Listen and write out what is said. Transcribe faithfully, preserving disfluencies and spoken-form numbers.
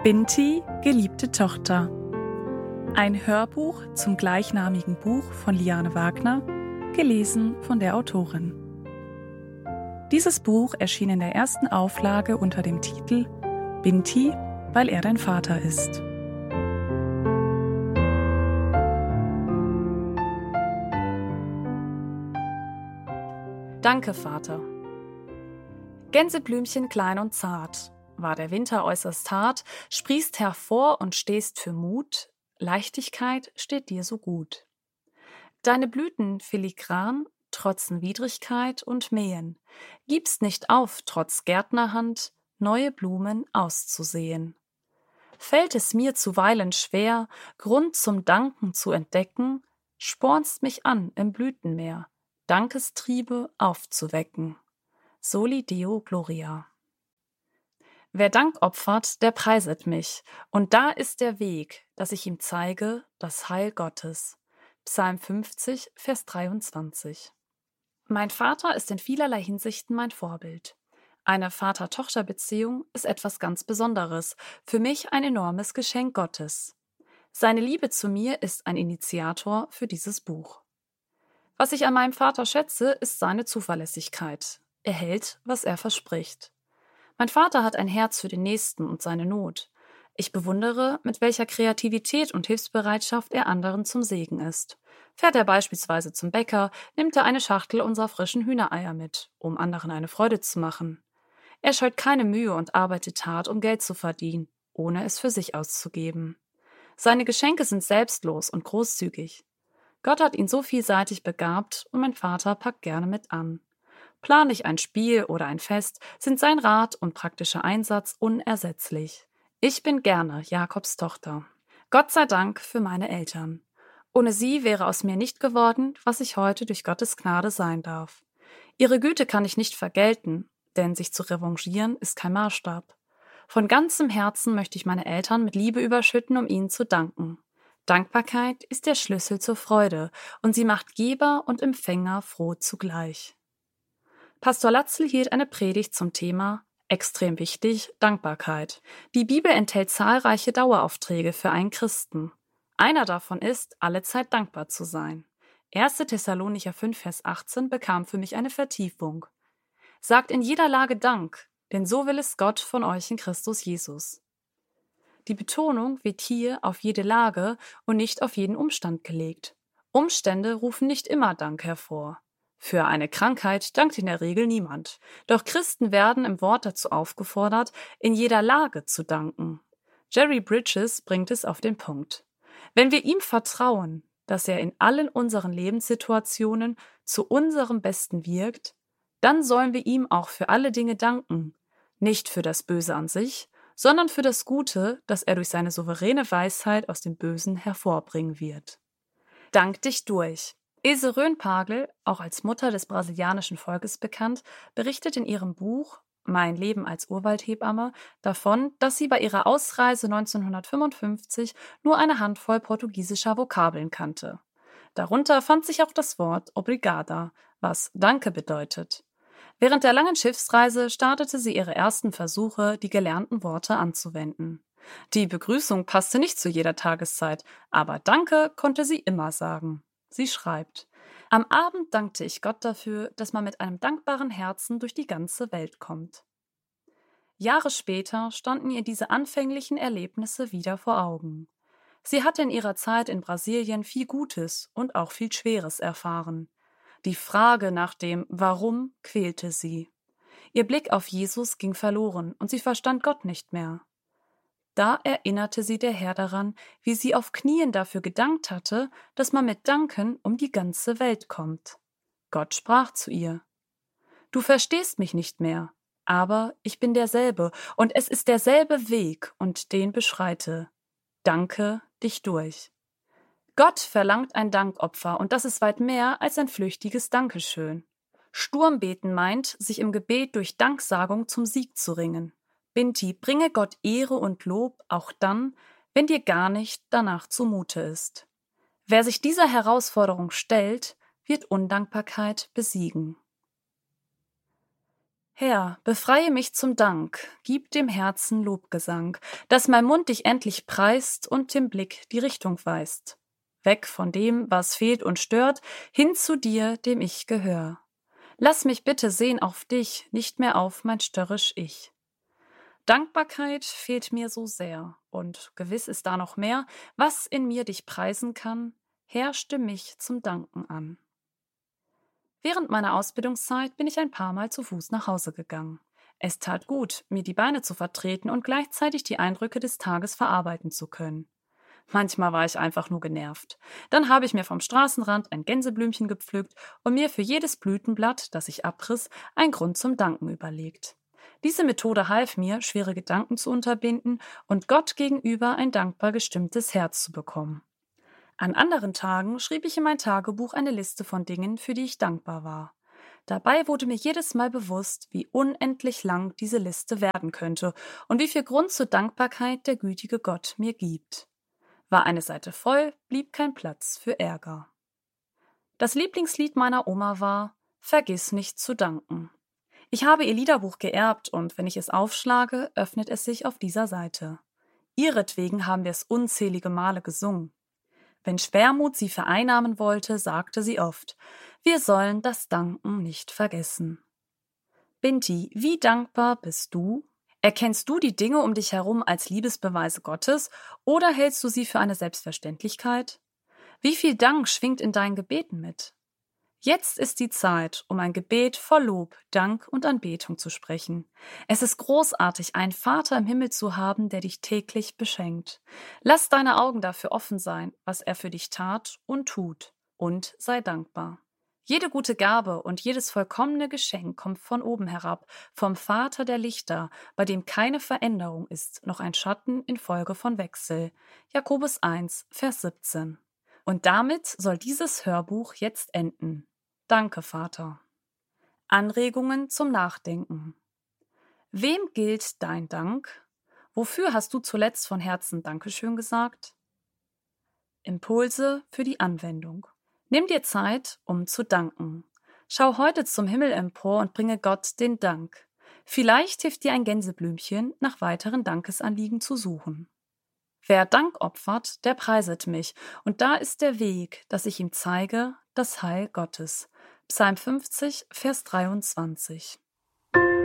Binti, geliebte Tochter. Ein Hörbuch zum gleichnamigen Buch von Liane Wagner, gelesen von der Autorin. Dieses Buch erschien in der ersten Auflage unter dem Titel Binti, weil er dein Vater ist. Danke, Vater. Gänseblümchen klein und zart, war der Winter äußerst hart, sprießt hervor und stehst für Mut, Leichtigkeit steht dir so gut. Deine Blüten filigran, trotzen Widrigkeit und Mähen, gibst nicht auf, trotz Gärtnerhand, neue Blumen auszusehen. Fällt es mir zuweilen schwer, Grund zum Danken zu entdecken, spornst mich an im Blütenmeer, Dankestriebe aufzuwecken. Soli Deo Gloria. Wer Dank opfert, der preiset mich, und da ist der Weg, dass ich ihm zeige, das Heil Gottes. Psalm fünfzig, Vers dreiundzwanzig. Mein Vater ist in vielerlei Hinsichten mein Vorbild. Eine Vater-Tochter-Beziehung ist etwas ganz Besonderes, für mich ein enormes Geschenk Gottes. Seine Liebe zu mir ist ein Initiator für dieses Buch. Was ich an meinem Vater schätze, ist seine Zuverlässigkeit. Er hält, was er verspricht. Mein Vater hat ein Herz für den Nächsten und seine Not. Ich bewundere, mit welcher Kreativität und Hilfsbereitschaft er anderen zum Segen ist. Fährt er beispielsweise zum Bäcker, nimmt er eine Schachtel unserer frischen Hühnereier mit, um anderen eine Freude zu machen. Er scheut keine Mühe und arbeitet hart, um Geld zu verdienen, ohne es für sich auszugeben. Seine Geschenke sind selbstlos und großzügig. Gott hat ihn so vielseitig begabt und mein Vater packt gerne mit an. Plane ich ein Spiel oder ein Fest, sind sein Rat und praktischer Einsatz unersetzlich. Ich bin gerne Jakobs Tochter. Gott sei Dank für meine Eltern. Ohne sie wäre aus mir nicht geworden, was ich heute durch Gottes Gnade sein darf. Ihre Güte kann ich nicht vergelten, denn sich zu revanchieren ist kein Maßstab. Von ganzem Herzen möchte ich meine Eltern mit Liebe überschütten, um ihnen zu danken. Dankbarkeit ist der Schlüssel zur Freude und sie macht Geber und Empfänger froh zugleich. Pastor Latzel hielt eine Predigt zum Thema extrem wichtig, Dankbarkeit. Die Bibel enthält zahlreiche Daueraufträge für einen Christen. Einer davon ist, allezeit dankbar zu sein. erster Thessalonicher fünf, Vers achtzehn bekam für mich eine Vertiefung. Sagt in jeder Lage Dank, denn so will es Gott von euch in Christus Jesus. Die Betonung wird hier auf jede Lage und nicht auf jeden Umstand gelegt. Umstände rufen nicht immer Dank hervor. Für eine Krankheit dankt in der Regel niemand. Doch Christen werden im Wort dazu aufgefordert, in jeder Lage zu danken. Jerry Bridges bringt es auf den Punkt. Wenn wir ihm vertrauen, dass er in allen unseren Lebenssituationen zu unserem Besten wirkt, dann sollen wir ihm auch für alle Dinge danken. Nicht für das Böse an sich, sondern für das Gute, das er durch seine souveräne Weisheit aus dem Bösen hervorbringen wird. Dank dich durch. Ilse Röhnpagel, auch als Mutter des brasilianischen Volkes bekannt, berichtet in ihrem Buch Mein Leben als Urwaldhebamme davon, dass sie bei ihrer Ausreise neunzehnhundertfünfundfünfzig nur eine Handvoll portugiesischer Vokabeln kannte. Darunter fand sich auch das Wort Obrigada, was Danke bedeutet. Während der langen Schiffsreise startete sie ihre ersten Versuche, die gelernten Worte anzuwenden. Die Begrüßung passte nicht zu jeder Tageszeit, aber Danke konnte sie immer sagen. Sie schreibt: Am Abend dankte ich Gott dafür, dass man mit einem dankbaren Herzen durch die ganze Welt kommt. Jahre später standen ihr diese anfänglichen Erlebnisse wieder vor Augen. Sie hatte in ihrer Zeit in Brasilien viel Gutes und auch viel Schweres erfahren. Die Frage nach dem Warum quälte sie. Ihr Blick auf Jesus ging verloren und sie verstand Gott nicht mehr. Da erinnerte sie der Herr daran, wie sie auf Knien dafür gedankt hatte, dass man mit Danken um die ganze Welt kommt. Gott sprach zu ihr: Du verstehst mich nicht mehr, aber ich bin derselbe und es ist derselbe Weg und den beschreite. Danke dich durch. Gott verlangt ein Dankopfer und das ist weit mehr als ein flüchtiges Dankeschön. Sturmbeten meint, sich im Gebet durch Danksagung zum Sieg zu ringen. Binti, bringe Gott Ehre und Lob auch dann, wenn dir gar nicht danach zumute ist. Wer sich dieser Herausforderung stellt, wird Undankbarkeit besiegen. Herr, befreie mich zum Dank, gib dem Herzen Lobgesang, dass mein Mund dich endlich preist und dem Blick die Richtung weist. Weg von dem, was fehlt und stört, hin zu dir, dem ich gehör. Lass mich bitte sehen auf dich, nicht mehr auf mein störrisch Ich. Dankbarkeit fehlt mir so sehr, und gewiss ist da noch mehr, was in mir dich preisen kann. Herr, stimm mich zum Danken an. Während meiner Ausbildungszeit bin ich ein paar Mal zu Fuß nach Hause gegangen. Es tat gut, mir die Beine zu vertreten und gleichzeitig die Eindrücke des Tages verarbeiten zu können. Manchmal war ich einfach nur genervt. Dann habe ich mir vom Straßenrand ein Gänseblümchen gepflückt und mir für jedes Blütenblatt, das ich abriss, einen Grund zum Danken überlegt. Diese Methode half mir, schwere Gedanken zu unterbinden und Gott gegenüber ein dankbar gestimmtes Herz zu bekommen. An anderen Tagen schrieb ich in mein Tagebuch eine Liste von Dingen, für die ich dankbar war. Dabei wurde mir jedes Mal bewusst, wie unendlich lang diese Liste werden könnte und wie viel Grund zur Dankbarkeit der gütige Gott mir gibt. War eine Seite voll, blieb kein Platz für Ärger. Das Lieblingslied meiner Oma war »Vergiss nicht zu danken«. Ich habe ihr Liederbuch geerbt und wenn ich es aufschlage, öffnet es sich auf dieser Seite. Ihretwegen haben wir es unzählige Male gesungen. Wenn Schwermut sie vereinnahmen wollte, sagte sie oft, wir sollen das Danken nicht vergessen. Binti, wie dankbar bist du? Erkennst du die Dinge um dich herum als Liebesbeweise Gottes oder hältst du sie für eine Selbstverständlichkeit? Wie viel Dank schwingt in deinen Gebeten mit? Jetzt ist die Zeit, um ein Gebet voll Lob, Dank und Anbetung zu sprechen. Es ist großartig, einen Vater im Himmel zu haben, der dich täglich beschenkt. Lass deine Augen dafür offen sein, was er für dich tat und tut, und sei dankbar. Jede gute Gabe und jedes vollkommene Geschenk kommt von oben herab, vom Vater der Lichter, bei dem keine Veränderung ist, noch ein Schatten infolge von Wechsel. Jakobus eins, Vers siebzehn. Und damit soll dieses Hörbuch jetzt enden. Danke, Vater. Anregungen zum Nachdenken. Wem gilt dein Dank? Wofür hast du zuletzt von Herzen Dankeschön gesagt? Impulse für die Anwendung. Nimm dir Zeit, um zu danken. Schau heute zum Himmel empor und bringe Gott den Dank. Vielleicht hilft dir ein Gänseblümchen, nach weiteren Dankesanliegen zu suchen. Wer Dank opfert, der preiset mich, und da ist der Weg, dass ich ihm zeige, das Heil Gottes. Psalm fünfzig, Vers dreiundzwanzig.